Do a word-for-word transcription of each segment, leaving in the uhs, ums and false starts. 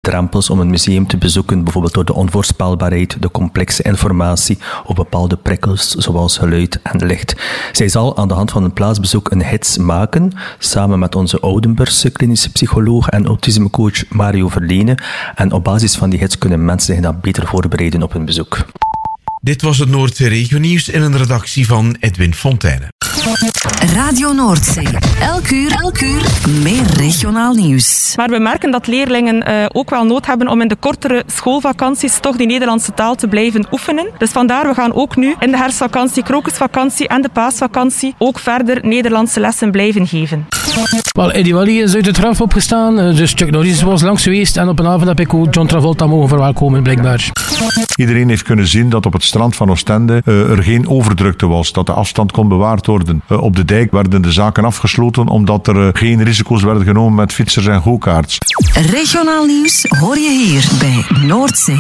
drempels om een museum te bezoeken, bijvoorbeeld door de onvoorspelbaarheid, de complexe informatie of bepaalde prikkels, zoals geluid en licht. Zij zal aan de hand van een plaatsbezoek een gids maken, samen met onze Oudenburgse klinische psycholoog en autismecoach Mario Verlene. En op basis van die gids kunnen mensen zich dan beter voorbereiden op een bezoek. Dit was het Noordzee Regionieuws in een redactie van Edwin Fontijne. Radio Noordzee. Elk uur, elk uur meer regionaal nieuws. Maar we merken dat leerlingen uh, ook wel nood hebben om in de kortere schoolvakanties toch die Nederlandse taal te blijven oefenen. Dus vandaar, we gaan ook nu in de herfstvakantie, krokusvakantie en de paasvakantie ook verder Nederlandse lessen blijven geven. Wel, Eddie Wally is uit het graf opgestaan, dus Chuck Norris was langs geweest en op een avond heb ik ook John Travolta mogen verwelkomen, blijkbaar. Iedereen heeft kunnen zien dat op het strand van Oostende uh, er geen overdrukte was, dat de afstand kon bewaard worden. Uh, op de dijk werden de zaken afgesloten omdat er uh, geen risico's werden genomen met fietsers en go-karts. Regionaal nieuws hoor je hier bij Noordzee.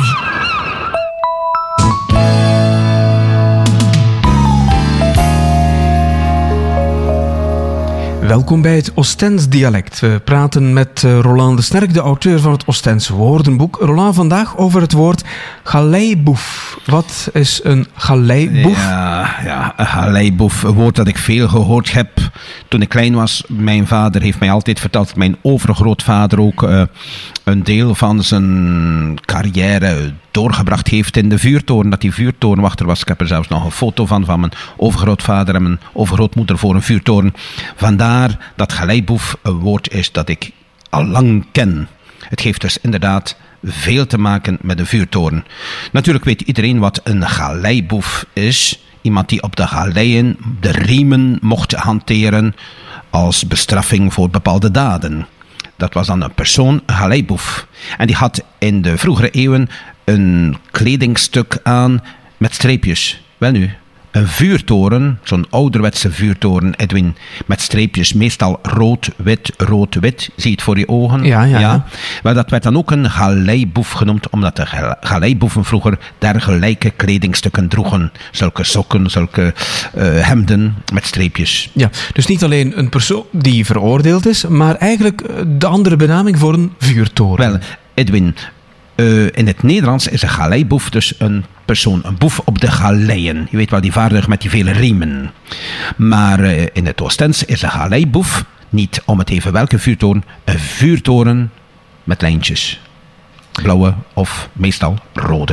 Welkom bij het Oostends dialect. We praten met Roland de Sterk, de auteur van het Oostends woordenboek. Roland, vandaag over het woord galeiboef. Wat is een galeiboef? Ja, ja, een galeiboef, een woord dat ik veel gehoord heb toen ik klein was. Mijn vader heeft mij altijd verteld dat mijn overgrootvader ook uh, een deel van zijn carrière doorgebracht heeft in de vuurtoren, dat hij vuurtorenwachter was. Ik heb er zelfs nog een foto van, van mijn overgrootvader en mijn overgrootmoeder voor een vuurtoren. Vandaar dat galeiboef een woord is dat ik al lang ken. Het heeft dus inderdaad veel te maken met een vuurtoren. Natuurlijk weet iedereen wat een galeiboef is. Iemand die op de galeien de riemen mocht hanteren als bestraffing voor bepaalde daden. Dat was dan een persoon, een galeiboef. En die had in de vroegere eeuwen een kledingstuk aan met streepjes. Wel nu, een vuurtoren, zo'n ouderwetse vuurtoren, Edwin, met streepjes, meestal rood, wit, rood, wit. Zie je het voor je ogen? Ja, ja. ja. Maar dat werd dan ook een galeiboef genoemd, omdat de galeiboeven vroeger dergelijke kledingstukken droegen. Zulke sokken, zulke uh, hemden met streepjes. Ja, dus niet alleen een persoon die veroordeeld is, maar eigenlijk de andere benaming voor een vuurtoren. Wel, Edwin, Uh, in het Nederlands is een galeiboef dus een persoon, een boef op de galeien. Je weet wel, die vaardig met die vele riemen. Maar uh, in het Oostends is een galeiboef, niet om het even welke vuurtoren, een vuurtoren met lijntjes. Blauwe of meestal rode.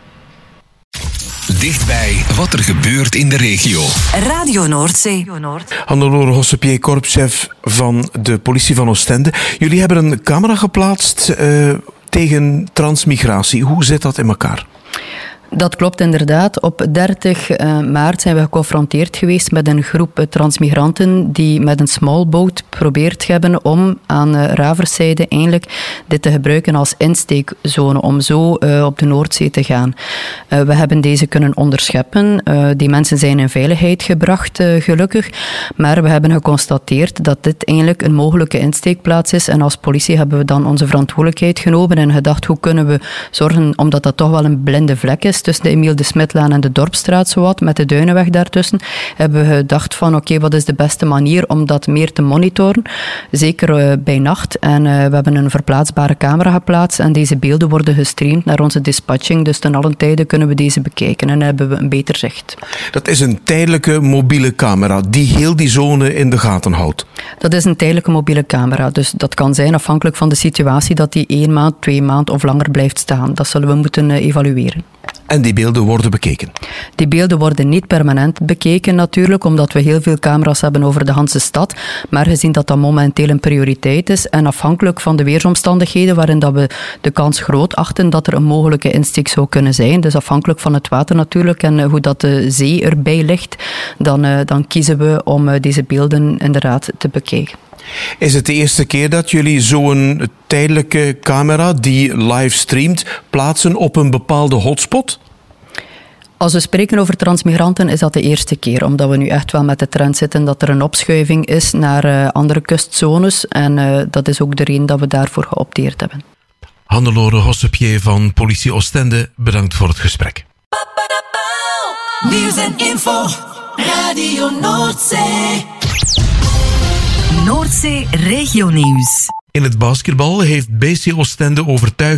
Dichtbij wat er gebeurt in de regio. Radio Noordzee. Hannelore Hossepier, korpschef van de politie van Oostende. Jullie hebben een camera geplaatst uh, tegen transmigratie. Hoe zit dat in elkaar? Dat klopt inderdaad. Op dertig maart zijn we geconfronteerd geweest met een groep transmigranten die met een small boat probeert hebben om aan Raverszijde eindelijk dit te gebruiken als insteekzone, om zo uh, op de Noordzee te gaan. Uh, we hebben deze kunnen onderscheppen. Uh, die mensen zijn in veiligheid gebracht, uh, gelukkig. Maar we hebben geconstateerd dat dit eigenlijk een mogelijke insteekplaats is. En als politie hebben we dan onze verantwoordelijkheid genomen en gedacht, hoe kunnen we zorgen, omdat dat toch wel een blinde vlek is, tussen de Emiel de Smitlaan en de Dorpstraat, zowat, met de Duinenweg daartussen, hebben we gedacht van, oké, okay, wat is de beste manier om dat meer te monitoren? Zeker uh, bij nacht. En uh, we hebben een verplaatsbare camera geplaatst en deze beelden worden gestreamd naar onze dispatching. Dus ten allen tijde kunnen we deze bekijken en hebben we een beter zicht. Dat is een tijdelijke mobiele camera die heel die zone in de gaten houdt. Dat is een tijdelijke mobiele camera. Dus dat kan zijn afhankelijk van de situatie dat die één maand, twee maand of langer blijft staan. Dat zullen we moeten uh, evalueren. En die beelden worden bekeken? Die beelden worden niet permanent bekeken natuurlijk, omdat we heel veel camera's hebben over de hele stad. Maar gezien dat dat momenteel een prioriteit is en afhankelijk van de weersomstandigheden waarin dat we de kans groot achten dat er een mogelijke insteek zou kunnen zijn, dus afhankelijk van het water natuurlijk en hoe dat de zee erbij ligt, dan, uh, dan kiezen we om uh, deze beelden inderdaad te bekijken. Is het de eerste keer dat jullie zo'n tijdelijke camera die livestreamt plaatsen op een bepaalde hotspot? Als we spreken over transmigranten is dat de eerste keer, omdat we nu echt wel met de trend zitten dat er een opschuiving is naar uh, andere kustzones en uh, dat is ook de reden dat we daarvoor geopteerd hebben. Hannelore Hossepier van Politie Oostende, bedankt voor het gesprek. Nieuws en info, Radio Noordzee. Noordzee Regionieuws. In het basketbal heeft B C Oostende overtuigd